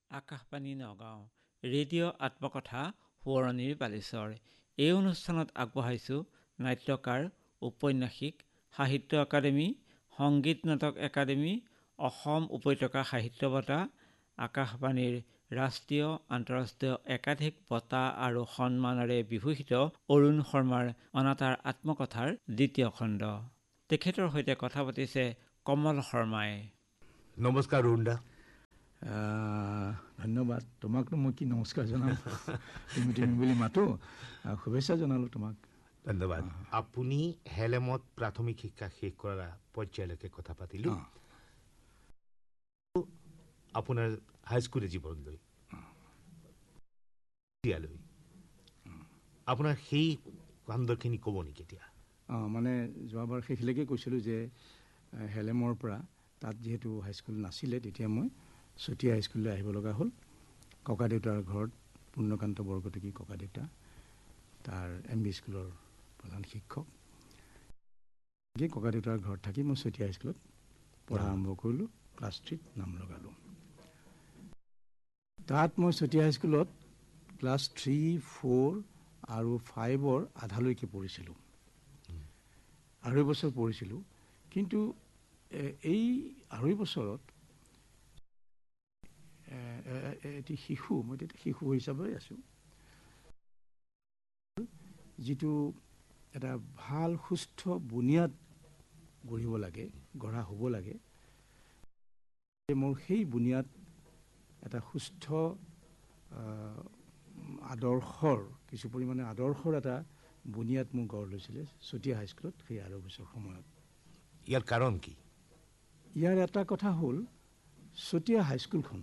Akashvani Nagaon radio' আত্মকথা সোঁৱৰণিৰ বালিচৰ। এই অনুষ্ঠানত আগবঢ়াইছোঁ নাট্যকাৰ, ঔপন্যাসিক, সাহিত্য একাডেমী, সংগীত নাটক একাডেমী, অসম উপত্যকা সাহিত্য বঁটা, আকাশবাণীৰ ৰাষ্ট্ৰীয় আন্তঃৰাষ্ট্ৰীয় একাধিক বঁটা আৰু সন্মানেৰে বিভূষিত অৰুণ শৰ্মাৰ অনাতাঁৰ আত্মকথাৰ দ্বিতীয় খণ্ড। তেখেতৰ সৈতে কথা পাতিছে কমল শৰ্মাই। নমস্কাৰ অৰুণ দা। ধন্যবাদ। তোমাকনো মই কি নমস্কাৰ জনাম, তুমি বুলি মাতো, শুভেচ্ছা জনালোঁ তোমাক। ধন্যবাদ। আপুনি হেলেমত প্ৰাথমিক শিক্ষা শেষ কৰা পৰ্যায়লৈকে কথা পাতিলোঁ। আপোনাৰ হাইস্কুলীয়া জীৱনলৈ আপোনাৰ সেই কাণ্ডখিনি ক'ব নেকি এতিয়া? মানে যোৱাবাৰ শেষলৈকে কৈছিলোঁ যে হেলেমৰ পৰা তাত যিহেতু হাইস্কুল নাছিলে, তেতিয়া মই চতিয়া হাইস্কুললৈ আহিব লগা হ'ল। ককা দেউতাৰ ঘৰত, পূৰ্ণকান্ত বৰকটকী ককা দেউতা, তাৰ MB স্কুলৰ প্ৰধান শিক্ষক। ককা দেউতাৰ ঘৰত থাকি মই চতিয়া হাইস্কুলত পঢ়া আৰম্ভ কৰিলোঁ। ক্লাছ 3ত নাম লগালোঁ। তাত মই চতিয়া হাইস্কুলত ক্লাছ 3, 4 আৰু 5ৰ আধালৈকে পঢ়িছিলোঁ। 2.5 বছৰ পঢ়িছিলোঁ। কিন্তু এই 2.5 বছৰত এটি শিশু, মই তেতিয়া শিশু হিচাপে আছোঁ, যিটো এটা ভাল সুস্থ বুনিয়াদ গঢ়িব লাগে, গঢ়া হ'ব লাগে, মোৰ সেই বুনিয়াদ এটা সুস্থ আদৰ্শৰ, কিছু পৰিমাণে আদৰ্শৰ এটা বুনিয়াদ মোৰ গঢ় লৈছিলে চতিয়া হাইস্কুলত সেই 2.5 বছৰ সময়ত। ইয়াৰ কাৰণ কি? ইয়াৰ এটা কথা হ'ল, চতিয়া হাইস্কুলখন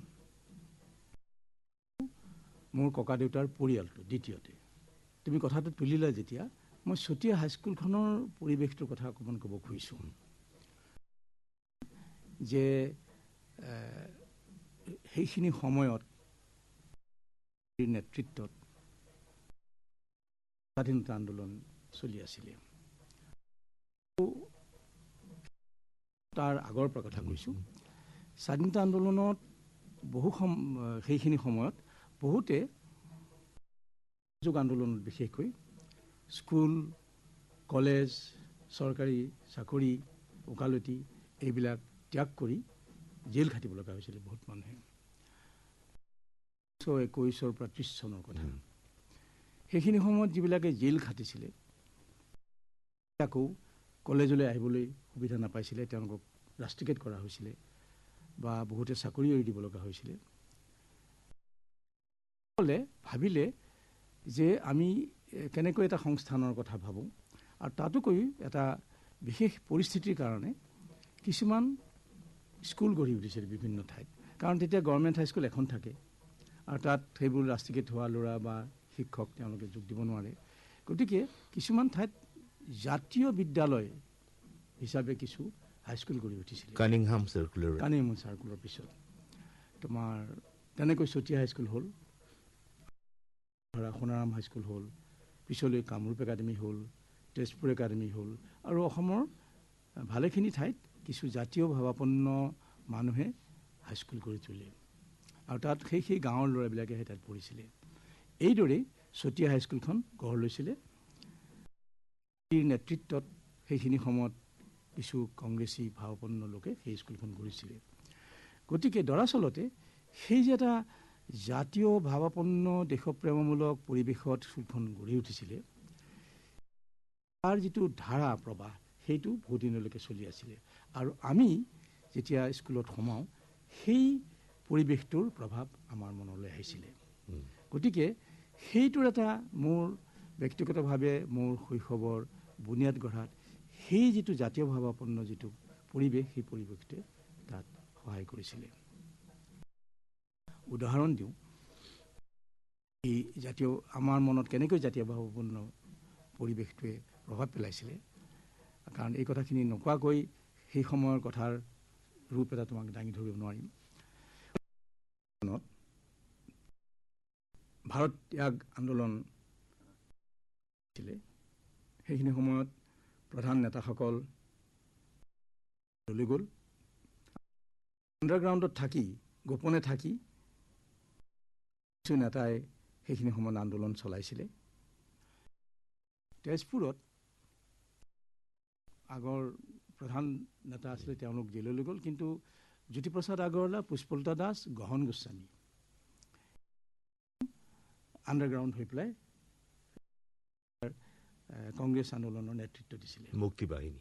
মোৰ ককা দেউতাৰ পৰিয়ালটো। দ্বিতীয়তে তুমি কথাটো তুলিলা যেতিয়া, মই চতিয়া হাইস্কুলখনৰ পৰিৱেশটোৰ কথা অকণমান ক'ব খুজিছোঁ। যে সেইখিনি সময়ত নেতৃত্বত স্বাধীনতা আন্দোলন চলি আছিলে। তাৰ আগৰ পৰা কথা কৈছোঁ। স্বাধীনতা আন্দোলনত সেইখিনি সময়ত বহুতে আন্দোলনত, বিশেষকৈ স্কুল, কলেজ, চৰকাৰী চাকৰি, ওকালতি এইবিলাক ত্যাগ কৰি জেল খাটিব লগা হৈছিলে বহুত মানুহে। 1921 পৰা 30 চনৰ কথা। সেইখিনি সময়ত যিবিলাকে জেল খাটিছিলে, আকৌ কলেজলৈ আহিবলৈ সুবিধা নাপাইছিলে, তেওঁলোকক ৰাষ্টিকেট কৰা হৈছিলে বা বহুতে চাকৰি এৰি দিব লগা হৈছিলে। ভাবিলে যে আমি কেনেকৈ এটা সংস্থানৰ কথা ভাবোঁ, আৰু তাতোকৈ এটা বিশেষ পৰিস্থিতিৰ কাৰণে কিছুমান স্কুল গঢ়ি উঠিছিল বিভিন্ন ঠাইত। কাৰণ তেতিয়া গভৰ্ণমেণ্ট হাইস্কুল এখন থাকে, আৰু তাত সেইবোৰ ৰাষ্টিকেট হোৱা ল'ৰা বা শিক্ষক তেওঁলোকে যোগ দিব নোৱাৰে। গতিকে কিছুমান ঠাইত জাতীয় বিদ্যালয় হিচাপে কিছু হাইস্কুল গঢ়ি উঠিছিল। কানিংহাম চাৰ্কুলৰ পিছত তোমাৰ তেনেকৈ চতিয়া হাইস্কুল হ'ল, সোণাৰাম হাইস্কুল হ'ল, পিছলৈ কামৰূপ একাডেমী হ'ল, তেজপুৰ একাডেমী হ'ল, আৰু অসমৰ ভালেখিনি ঠাইত কিছু জাতীয় ভাৱাপন্ন মানুহে হাইস্কুল গঢ়ি তুলিলে, আৰু তাত সেই গাঁৱৰ ল'ৰাবিলাকেহে তাত পঢ়িছিলে। এইদৰেই চতিয়া হাইস্কুলখন গঢ় লৈছিলে। নেতৃত্বত সেইখিনি সময়ত কিছু কংগ্ৰেছী ভাৱাপন্ন লোকে সেই স্কুলখন গঢ়িছিলে। গতিকে দৰাচলতে সেই যে এটা জাতীয় ভাৱাপন্ন দেশপ্ৰেমমূলক পৰিৱেশত স্কুলখন গঢ়ি উঠিছিলে, তাৰ যিটো ধাৰা প্ৰবাহ সেইটো বহুত দিনলৈকে চলি আছিলে। আৰু আমি যেতিয়া স্কুলত সোমাওঁ, সেই পৰিৱেশটোৰ প্ৰভাৱ আমাৰ মনলৈ আহিছিলে। গতিকে সেইটোৰ এটা মোৰ ব্যক্তিগতভাৱে মোৰ শৈশৱৰ বুনিয়াদ গঢ়াত সেই যিটো জাতীয় ভাৱাপন্ন যিটো পৰিৱেশ, সেই পৰিৱেশটোৱে তাত সহায় কৰিছিলে। উদাহৰণ দিওঁ, এই জাতীয় আমাৰ মনত কেনেকৈ জাতীয় ভাৱাপন্ন পৰিৱেশটোৱে প্ৰভাৱ পেলাইছিলে, কাৰণ এই কথাখিনি নোকোৱাকৈ সেই সময়ৰ কথাৰ ৰূপ এটা তোমাক দাঙি ধৰিব নোৱাৰিম। ভাৰত ত্যাগ আন্দোলন আছিলে, সেইখিনি সময়ত প্ৰধান নেতাসকল চলি গ'ল। আণ্ডাৰগ্ৰাউণ্ডত থাকি, গোপনে থাকি কিছু নেতাই সেইখিনি সময়ত আন্দোলন চলাইছিলে। তেজপুৰত আগৰ প্ৰধান নেতা আছিলে, তেওঁলোক জেললৈ গ'ল, কিন্তু জ্যোতিপ্ৰসাদ আগৰৱালা, পুষ্পলতা দাস, গহন গোস্বামী আণ্ডাৰগ্ৰাউণ্ড হৈ পেলাই কংগ্ৰেছ আন্দোলনৰ নেতৃত্ব দিছিলে। মুক্তি বাহিনী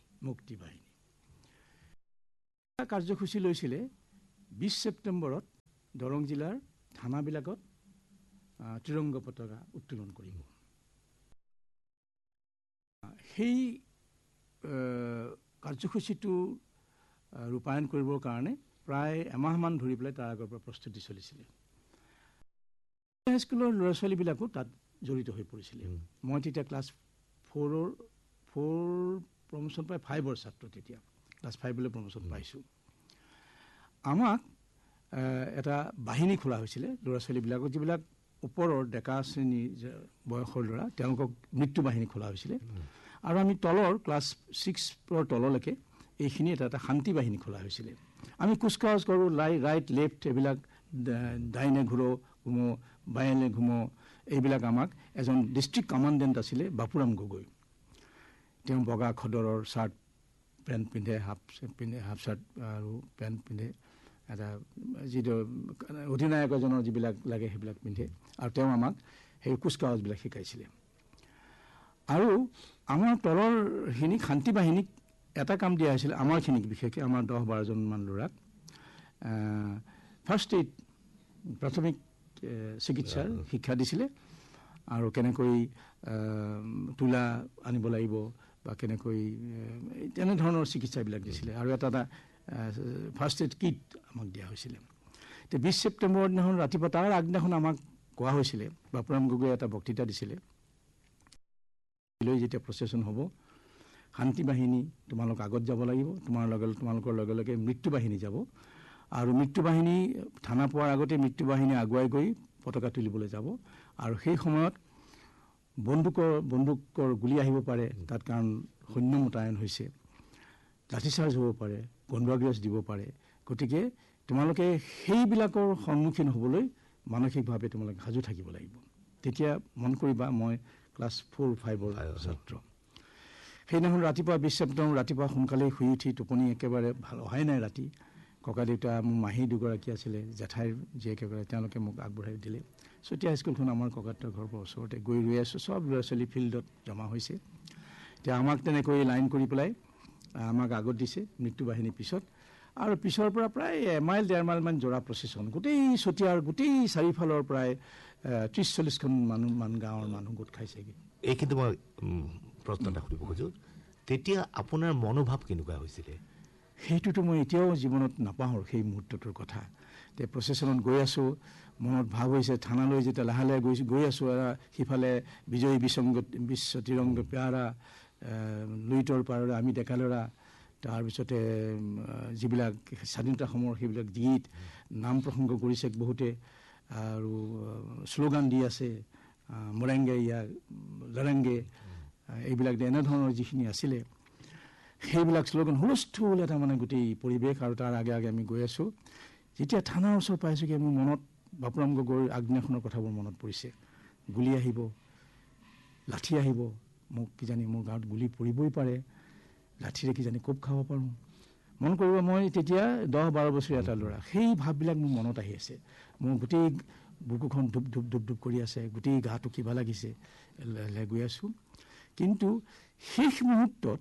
কাৰ্যসূচী লৈছিলে 20 ছেপ্টেম্বৰত দৰং জিলাৰ থানাবিলাকত ত্ৰিৰংগ পতাকা উত্তোলন কৰিব। সেই কাৰ্যসূচীটো ৰূপায়ণ কৰিবৰ কাৰণে প্ৰায় এমাহমান ধৰি পেলাই তাৰ আগৰ পৰা প্ৰস্তুতি চলিছিলে। হাইস্কুলৰ ল'ৰা ছোৱালীবিলাকো তাত জড়িত হৈ পৰিছিলে। মই তেতিয়া ক্লাছ 4 প্ৰমোশ্যন পাই 5ৰ ছাত্ৰ, তেতিয়া ক্লাছ 5লৈ প্ৰমোশ্যন পাইছোঁ। আমাক এটা বাহিনী খোলা হৈছিলে ল'ৰা ছোৱালীবিলাকক, যিবিলাক ওপৰৰ ডেকা শ্ৰেণীৰ বয়সৰ ল'ৰা, তেওঁলোকক মৃত্যু বাহিনী খোলা হৈছিলে। আৰু আমি তলৰ ক্লাছ 6ৰ তললৈকে এইখিনি এটা শান্তি বাহিনী খোলা হৈছিলে। আমি কুচকাৱাজ কৰোঁ, ৰাইট লেফ্ট, এইবিলাক ডাইনে ঘূৰো ঘুমো, বায়েনে ঘুমো, এইবিলাক আমাক এজন ডিষ্ট্ৰিক্ট কমাণ্ডেণ্ট আছিলে বাপুৰাম গগৈ। তেওঁ বগা খদৰৰ চাৰ্ট পেণ্ট পিন্ধে, হাফ চাৰ্ট আৰু পেণ্ট পিন্ধে, এটা যিটো অধিনায়ক এজনৰ যিবিলাক লাগে সেইবিলাক পিন্ধে, আৰু তেওঁ আমাক সেই কুচকাৱাজবিলাক শিকাইছিলে। আৰু আমাৰ তলৰখিনিক শান্তি বাহিনীক এটা কাম দিয়া হৈছিলে, আমাৰখিনিক বিশেষকৈ আমাৰ 10-12জনমান ল'ৰাক ফাৰ্ষ্ট এইড, প্ৰাথমিক চিকিৎসাৰ শিক্ষা দিছিলে। আৰু কেনেকৈ তোলা আনিব লাগিব বা কেনেকৈ তেনেধৰণৰ চিকিৎসাবিলাক দিছিলে। আৰু এটা ফাৰ্ষ্ট এইড কিট আমাক দিয়া হৈছিলে। এতিয়া 20 ছেপ্টেম্বৰৰ দিনাখন ৰাতিপুৱা, তাৰ আগদিনাখন আমাক কোৱা হৈছিলে, বাপুৰাম গগৈয়ে এটা বক্তৃতা দিছিলে, যেতিয়া প্ৰচেছন হ'ব, শান্তি বাহিনী তোমালোক আগত যাব লাগিব, তোমালোকৰ লগে লগে মৃত্যু বাহিনী যাব, আৰু মৃত্যু বাহিনী থানা পোৱাৰ আগতে মৃত্যু বাহিনী আগুৱাই গৈ পতাকা তুলিবলৈ যাব। আৰু সেই সময়ত বন্দুকৰ গুলি আহিব পাৰে তাত, কাৰণ সৈন্য মোতায়েন হৈছে, লাঠিচাৰ্জ হ'ব পাৰে, গণ্ডাগিৰজ দিব পাৰে। গতিকে তোমালোকে সেইবিলাকৰ সন্মুখীন হ'বলৈ মানসিকভাৱে তোমালোকে সাজু থাকিব লাগিব। তেতিয়া মন কৰিবা, মই ক্লাছ 4-5ৰ ছাত্ৰ। সেইদিনাখন ৰাতিপুৱা 20 ছেপ্টেম্বৰ ৰাতিপুৱা সোনকালে শুই উঠি, টোপনি একেবাৰে ভাল অহাই নাই ৰাতি, ককা দেউতা, মোৰ মাহী দুগৰাকী আছিলে, জেঠাইৰ জীয়েক এগৰাকী, তেওঁলোকে মোক আগবঢ়াই দিলে। চতিয়া হাইস্কুলখন আমাৰ ককাদেউতাৰ ঘৰৰ পৰা ওচৰতে, গৈ ৰৈ আছোঁ, চব ল'ৰা ছোৱালী ফিল্ডত জমা হৈছে। এতিয়া আমাক তেনেকৈ লাইন কৰি পেলাই আমাক আগত দিছে, মৃত্যু বাহিনীৰ পিছত। আৰু পিছৰ পৰা প্ৰায় 1-1.5 মাইলমান জোৰা প্ৰচেছন, গোটেই চতিয়াৰ গোটেই চাৰিওফালৰ প্ৰায় 30-40খন গাঁৱৰ মানুহ গোট খাইছেগৈ। এইখিনি মই প্ৰশ্ন এটা সুধিব খোজোঁ, তেতিয়া আপোনাৰ মনোভাৱ কেনেকুৱা হৈছিলে? সেইটোতো মই এতিয়াও জীৱনত নাপাহৰোঁ, সেই মুহূৰ্তটোৰ কথা। এতিয়া প্ৰচেছনত গৈ আছোঁ, মনত ভাৱ হৈছে, থানালৈ যেতিয়া লাহে লাহে গৈ আছোঁ, সিফালে বিজয়ী বিশ্ব তিৰংগ প্যাৰা, লুইতৰ পাৰৰে আমি ডেকা ল'ৰা, তাৰপিছতে যিবিলাক স্বাধীনতা সময়ৰ সেইবিলাক গীত, নাম প্ৰসংগ কৰিছে বহুতে, আৰু শ্লোগান দি আছে, মৰেংগে ইয়া লৰেংগে, এইবিলাক এনেধৰণৰ যিখিনি আছিলে, সেইবিলাক শ্লোগান হুলস্থুল এটা গোটেই পৰিৱেশ। আৰু তাৰ আগে আগে আমি গৈ আছোঁ। যেতিয়া থানাৰ ওচৰ পাইছোঁগৈ, মোৰ মনত বাপুৰাম গগৈৰ আগদিনাখনৰ কথাবোৰ মনত পৰিছে। গুলি আহিব, লাঠি আহিব, মোক কিজানি মোৰ গাঁৱত গুলি পৰিবই পাৰে, লাঠিৰে কিজানি কোব খাব পাৰোঁ। মন কৰিব, মই তেতিয়া 10-12 বছৰীয়া এটা ল'ৰা, সেই ভাৱবিলাক মোৰ মনত আহি আছে। মোৰ গোটেই বুকুখন ধূপ ধূপ ধূপ ধূপ কৰি আছে, গোটেই গাটো কিবা লাগিছে, গৈ আছোঁ। কিন্তু শেষ মুহূৰ্তত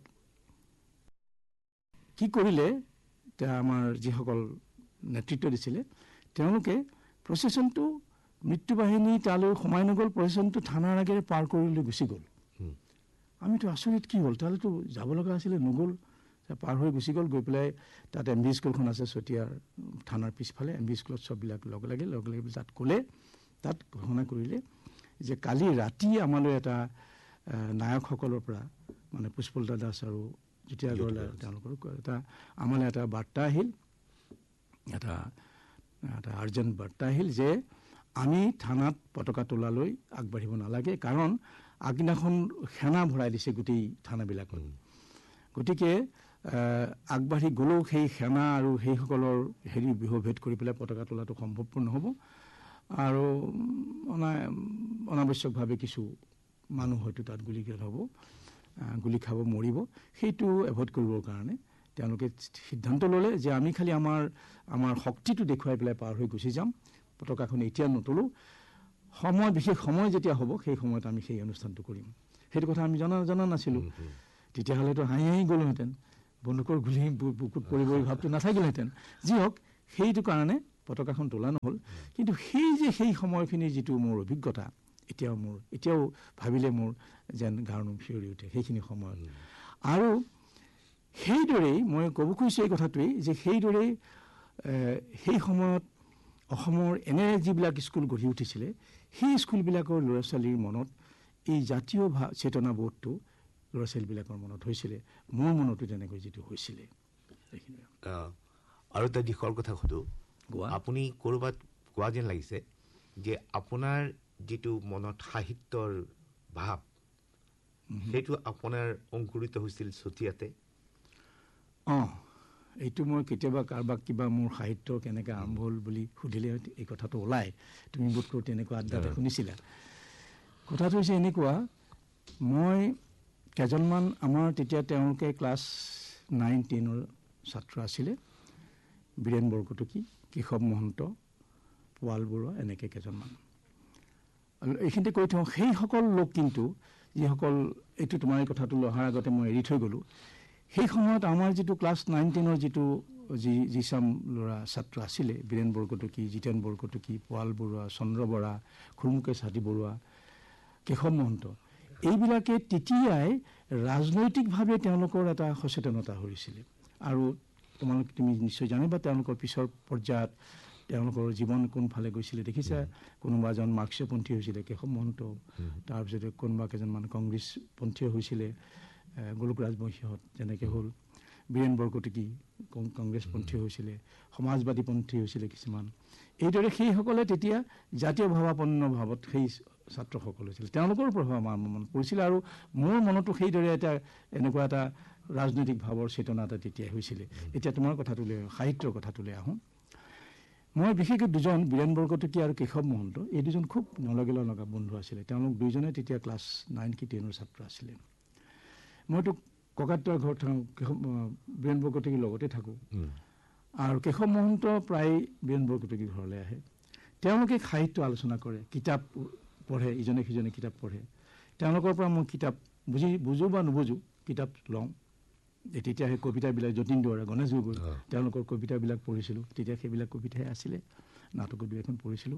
কি কৰিলে, আমাৰ যিসকল নেতৃত্ব দিছিলে, তেওঁলোকে প্ৰচেছনটো মৃত্যু বাহিনী তালৈ সোমাই নগ'ল, প্ৰচেছনটো থানাৰ আগেৰে পাৰ কৰি লৈ গুচি গ'ল। আমিতো আচৰিত, কি হ'ল, তালৈতো যাব লগা আছিলে, নগ'ল, পাৰ হৈ গুচি গ'ল। গৈ পেলাই তাত MV স্কুলখন আছে চতিয়াৰ থানাৰ পিছফালে, MV স্কুলত চববিলাক লগ লাগি তাত ক'লে, তাত ঘোষণা কৰিলে যে কালি ৰাতি আমালৈ এটা নায়কসকলৰ পৰা, পুষ্পলতা দাস আৰু জ্যোতি আগৰৱালা, তেওঁলোকৰ আমালৈ এটা বাৰ্তা আহিল, এটা আৰ্জেণ্ট বাৰ্তা আহিল যে আমি থানাত পতাকা তোলালৈ আগবাঢ়িব নালাগে, কাৰণ আগদিনাখন সেনা ভৰাই দিছে গোটেই থানাবিলাকত। গতিকে আগবাঢ়ি গ'লেও সেই সেনা আৰু সেইসকলৰ বিহভেদ কৰি পেলাই পতাকা তোলাটো সম্ভৱপৰ নহ'ব। আৰু অনাৱশ্যকভাৱে কিছু মানুহ হয়তো তাত গুলি খাব মৰিব। সেইটো এভইড কৰিবৰ কাৰণে তেওঁলোকে সিদ্ধান্ত ল'লে যে আমি খালি আমাৰ শক্তিটো দেখুৱাই পেলাই পাৰ হৈ গুচি যাম, পতাকাখন এতিয়া নতলোঁ, বিশেষ সময় যেতিয়া হ'ব সেই সময়ত আমি সেই অনুষ্ঠানটো কৰিম। সেইটো কথা আমি জনা নাছিলোঁ। তেতিয়াহ'লেতো হাঁহি গ'লোহেঁতেন, বন্দুকৰ গুলি বুকুত পৰিব এই ভাৱটো নাথাকিলহেঁতেন। যি হওক, সেইটো কাৰণে পতাকাখন তোলা নহ'ল। কিন্তু সেই সময়খিনিৰ যিটো মোৰ অভিজ্ঞতা, এতিয়াও ভাবিলে মোৰ যেন গাৰ নোম শিয়ৰি উঠে সেইখিনি সময়ত। আৰু সেইদৰেই মই ক'ব খুজিছোঁ এই কথাটোৱেই যে সেইদৰেই সেই সময়ত অসমৰ এনে যিবিলাক স্কুল গঢ়ি উঠিছিলে, সেই স্কুলবিলাকৰ ল'ৰা ছোৱালীৰ মনত এই জাতীয় চেতনাবোধটো ল'ৰা ছোৱালীবিলাকৰ মনত হৈছিলে। মোৰ মনতো তেনেকৈ যিটো হৈছিলে। আৰু এটা দিশৰ কথা সুধোঁ, আপুনি ক'ৰবাত কোৱা যেন লাগিছে যে আপোনাৰ যিটো মনত সাহিত্যৰ ভাৱ, সেইটো আপোনাৰ অংকুৰিত হৈছিল চতিয়াতে। এইটো মই কেতিয়াবা কাৰোবাক কিবা মোৰ সাহিত্য কেনেকৈ আৰম্ভ হ'ল বুলি সুধিলে এই কথাটো ওলায়। তুমি বোধকৰো তেনেকুৱা আড্ডাতে শুনিছিলা। কথাটো হৈছে এনেকুৱা, মই কেইজনমান আমাৰ তেতিয়া তেওঁলোকে ক্লাছ 9-10 ছাত্ৰ আছিলে, বীৰেণ বৰকটকী, কেশৱ মহন্ত, পোৱাল বৰুৱা, এনেকৈ কেইজনমান। আৰু এইখিনিতে কৈ থওঁ, সেইসকল লোক কিন্তু যিসকল, এইটো তোমাৰ এই কথাটো অহাৰ আগতে মই এৰি থৈ গ'লোঁ, সেই সময়ত আমাৰ যিটো ক্লাছ 9-10 যিচাম ল'ৰা ছাত্ৰ আছিলে, বীৰেণ বৰকটকী, জিতেন বৰকটকী, পোৱাল বৰুৱা, চন্দ্ৰ বৰা, খুৰমুকেশ হাতী বৰুৱা, কেশৱ মহন্ত, এইবিলাকে তেতিয়াই ৰাজনৈতিকভাৱে তেওঁলোকৰ এটা সচেতনতা হৈছিলে। আৰু তুমি নিশ্চয় জানিবা তেওঁলোকৰ পিছৰ পৰ্যায়ত তেওঁলোকৰ জীৱন কোনফালে গৈছিলে দেখিছা। কোনোবা এজন মাৰ্ক্সীয়পন্থী হৈছিলে কেশৱ মহন্ত, তাৰপিছতে কোনোবা কেইজনমান কংগ্ৰেছপন্থীয় হৈছিলে, গোলোক ৰাজবংশীহঁত যেনেকৈ হ'ল। বীৰেণ বৰকটকী কংগ্ৰেছপন্থী হৈছিলে, সমাজবাদীপন্থী হৈছিলে কিছুমান। এইদৰে সেইসকলে তেতিয়া জাতীয় ভাৱাপন্ন ভাৱত সেই ছাত্ৰসকল হৈছিল, তেওঁলোকৰ প্ৰভাৱ আমাৰ মনত পৰিছিলে। আৰু মোৰ মনতো সেইদৰে এনেকুৱা এটা ৰাজনৈতিক ভাৱৰ চেতনা এটা তেতিয়াই হৈছিলে। এতিয়া তোমাৰ কথাটোলৈ, সাহিত্যৰ কথাটোলৈ আহোঁ। মই বিশেষকৈ দুজন, বীৰেণ বৰকটকী আৰু কেশৱ মহন্ত, এই দুজন খুব নলগা বন্ধু আছিলে। তেওঁলোক দুইজনে তেতিয়া ক্লাছ 9-10 ছাত্ৰ আছিলে। মইতো ককাত্তৰ ঘৰত থাকোঁ, বীৰেণ বৰকটকীৰ লগতে থাকোঁ। আৰু কেশৱ মহন্ত প্ৰায় বীৰেণ বৰকটকীৰ ঘৰলৈ আহে। তেওঁলোকে সাহিত্য আলোচনা কৰে, কিতাপ পঢ়ে, ইজনে সিজনে কিতাপ পঢ়ে। তেওঁলোকৰ পৰা মই কিতাপ বুজোঁ বা নুবুজোঁ কিতাপ লওঁ। তেতিয়া সেই কবিতাবিলাক যতীন দুৱৰা, গণেশ গগৈ, তেওঁলোকৰ কবিতাবিলাক পঢ়িছিলোঁ। তেতিয়া সেইবিলাক কবিতাহে আছিলে, নাটকত 2-এখন পঢ়িছিলোঁ।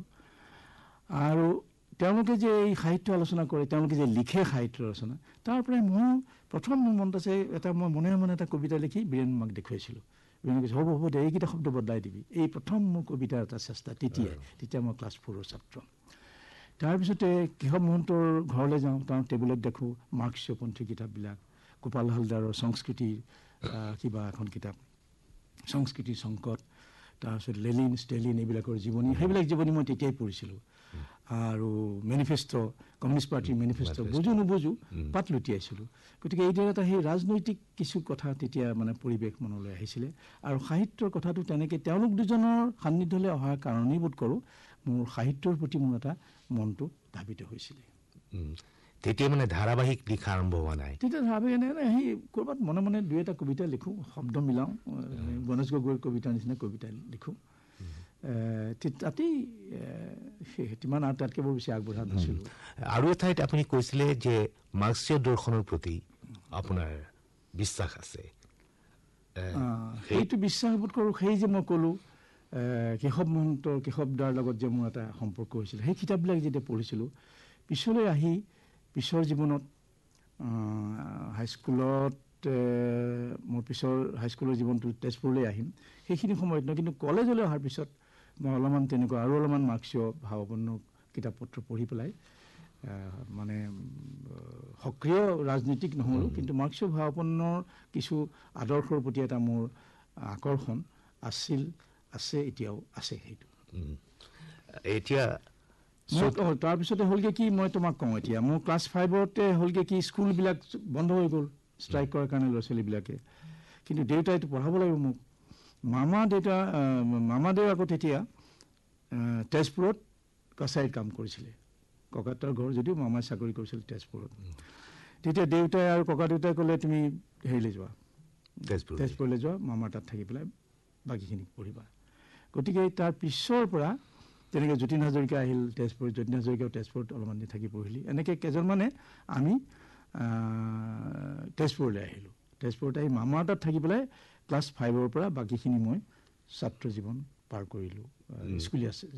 আৰু তেওঁলোকে যে এই সাহিত্য আলোচনা কৰে, তেওঁলোকে যে লিখে সাহিত্য ৰচনা, তাৰ পৰাই মোৰ প্ৰথম মনত আছে মই মনে এটা কবিতা লিখি বীৰেণ মাক দেখুৱাইছিলোঁ। বীৰেণে কৈছে হ'ব দে, এইকেইটা শব্দ বদলাই দিবি। এই প্ৰথম মোৰ কবিতাৰ এটা চেষ্টা তেতিয়া মই ক্লাছ 4 ছাত্ৰ। তাৰপিছতে কেশৱ মহন্তৰ ঘৰলৈ যাওঁ, তাৰ টেবুলত দেখোঁ মাৰ্ক্সীয়পন্থী কিতাপবিলাক, গোপাল হালদাৰৰ সংস্কৃতিৰ কিবা এখন কিতাপ, সংস্কৃতিৰ সংকট, তাৰপিছত লেনিন ষ্টেলিন এইবিলাকৰ জীৱনী, সেইবিলাক জীৱনী মই তেতিয়াই পঢ়িছিলোঁ। আৰু মেনিফেষ্ট, কমিউনিষ্ট পাৰ্টিৰ মেনিফেষ্ট বুজো নুবুজো পাত লুটিয়াইছিলোঁ। গতিকে এইদৰে এটা সেই ৰাজনৈতিক কিছু কথা তেতিয়া পৰিৱেশ মনলৈ আহিছিলে। আৰু সাহিত্যৰ কথাটো তেনেকৈ তেওঁলোক দুজনৰ সান্নিধ্যলৈ অহাৰ কাৰণেই বোধ কৰোঁ মোৰ সাহিত্যৰ প্ৰতি মোৰ এটা মনটো ধাবিত হৈছিলে। তেতিয়া ধাৰাবাহিক লিখা আৰম্ভ হোৱা নাই? তেতিয়া ধাৰাবাহিক সেই ক'ৰবাত মনে 2-এটা কবিতা লিখোঁ, শব্দ মিলাওঁ, গণেশ গগৈৰ কবিতাৰ নিচিনা কবিতা লিখোঁ। তাতেই সিমান আৰু তাতকৈ বৰ বেছি আগবঢ়া নাছিলোঁ। আৰু এঠাইত আপুনি কৈছিলে যে মাৰ্ক্সীয় দৰ্শনৰ প্ৰতি আপোনাৰ বিশ্বাস আছে। সেইটো বিশ্বাস বোধ কৰোঁ সেই যে মই ক'লোঁ কেশৱদাৰ লগত যে মোৰ এটা সম্পৰ্ক হৈছিল, সেই কিতাপবিলাক যেতিয়া পঢ়িছিলোঁ, পিছলৈ আহি পিছৰ জীৱনত হাইস্কুলত মোৰ পিছৰ হাইস্কুলৰ জীৱনটো তেজপুৰলৈ আহিম, সেইখিনি সময়ত নহয়, কিন্তু কলেজলৈ অহাৰ পিছত মই অলপমান তেনেকুৱা আৰু অলপমান মাৰ্ক্সীয় ভাৱাপন্ন কিতাপ পত্ৰ পঢ়ি পেলাই সক্ৰিয় ৰাজনীতিক নহ'লোঁ, কিন্তু মাৰ্ক্সীয় ভাৱাপন্নৰ কিছু আদৰ্শৰ প্ৰতি এটা মোৰ আকৰ্ষণ আছে, এতিয়াও আছে। সেইটো এতিয়া তাৰপিছতে হ'লগৈ কি, মই তোমাক কওঁ, এতিয়া মোৰ ক্লাছ 5 হ'লগৈ কি, স্কুলবিলাক বন্ধ হৈ গ'ল ষ্ট্ৰাইক কৰাৰ কাৰণে ল'ৰা ছোৱালীবিলাকে। কিন্তু দেউতাইতো পঢ়াব লাগিব মোক। মামাদেউ আকৌ তেতিয়া তেজপুৰত কাছাৰীত কাম কৰিছিলে। ককাহঁতৰ ঘৰ যদিও মামাই চাকৰি কৰিছিল তেজপুৰত। তেতিয়া দেউতাই আৰু ককা দেউতাই ক'লে তুমি হেৰিলৈ যোৱা, তেজপুৰলৈ যোৱা, মামাৰ তাত থাকি পেলাই বাকীখিনি পঢ়িবা। গতিকে তাৰ পিছৰ পৰা তেনেকৈ যতীন হাজৰিকা আহিল তেজপুৰ, যতীন হাজৰিকাও তেজপুৰত অলপমান দিন থাকি পঢ়িলি। এনেকৈ কেইজনমানে আমি তেজপুৰলৈ আহিলোঁ। তেজপুৰত আহি মামাৰ তাত থাকি পেলাই ক্লাছ 5ৰ পৰা বাকীখিনি মই ছাত্ৰ জীৱন পাৰ কৰিলোঁ স্কুলীয়া